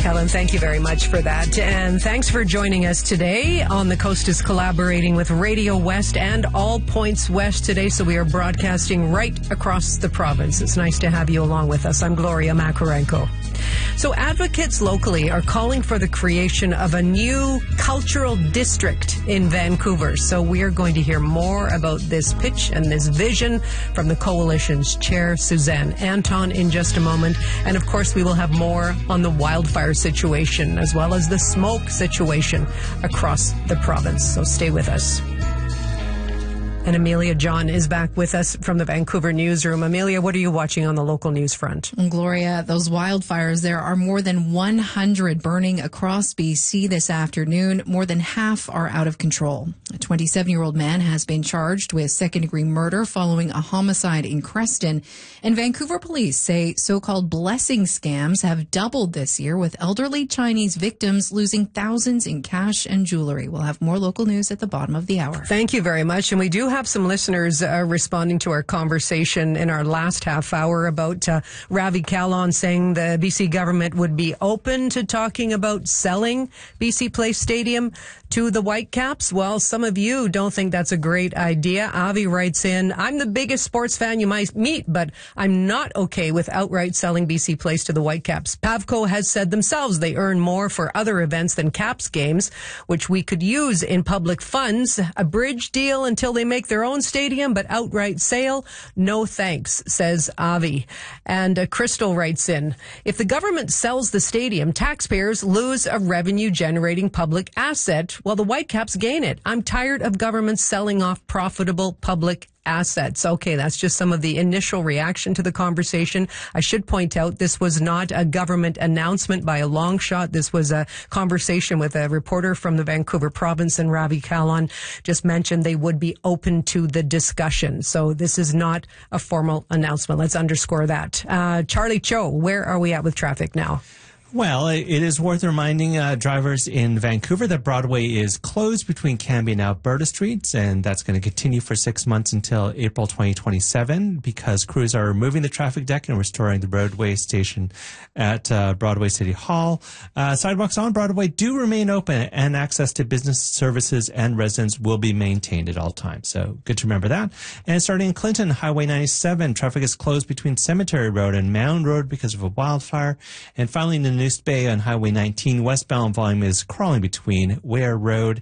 Helen, thank you very much for that. And thanks for joining us today. On the Coast is collaborating with Radio West and All Points West today, so we are broadcasting right across the province. It's nice to have you along with us. I'm Gloria Makarenko. So advocates locally are calling for the creation of a new cultural district in Vancouver. So we are going to hear more about this pitch and this vision from the coalition's chair, Suzanne Anton, in just a moment. And of course, we will have more on the wildfire situation as well as the smoke situation across the province. So stay with us. And Amelia John is back with us from the Vancouver newsroom. Amelia, what are you watching on the local news front? Gloria, those wildfires, there are more than 100 burning across BC this afternoon. More than half are out of control. A 27-year-old man has been charged with second-degree murder following a homicide in Creston. And Vancouver police say so-called blessing scams have doubled this year, with elderly Chinese victims losing thousands in cash and jewelry. We'll have more local news at the bottom of the hour. Thank you very much. And we do have some listeners responding to our conversation in our last half hour about Ravi Kahlon saying the BC government would be open to talking about selling BC Place Stadium to the Whitecaps. Well, some of you don't think that's a great idea. Avi writes in, I'm the biggest sports fan you might meet, but I'm not okay with outright selling BC Place to the Whitecaps. Pavco has said themselves they earn more for other events than Caps games, which we could use in public funds. A bridge deal until they make their own stadium, but outright sale, no thanks, says Avi. And Crystal writes in, if the government sells the stadium, taxpayers lose a revenue-generating public asset while the Whitecaps gain it. I'm tired of governments selling off profitable public assets. Okay, that's just some of the initial reaction to the conversation. I should point out this was not a government announcement by a long shot. This was a conversation with a reporter from the Vancouver province, and Ravi Kahlon just mentioned they would be open to the discussion. So this is not a formal announcement. Let's underscore that. Charlie Cho, where are we at with traffic now? Well, it is worth reminding drivers in Vancouver that Broadway is closed between Cambie and Alberta Streets, and that's going to continue for 6 months until April 2027 because crews are removing the traffic deck and restoring the roadway station at Broadway City Hall. Sidewalks on Broadway do remain open, and access to business services and residents will be maintained at all times. So good to remember that. And starting in Clinton, Highway 97, traffic is closed between Cemetery Road and Mound Road because of a wildfire. And finally, in the News Bay on Highway 19, westbound volume is crawling between Ware Road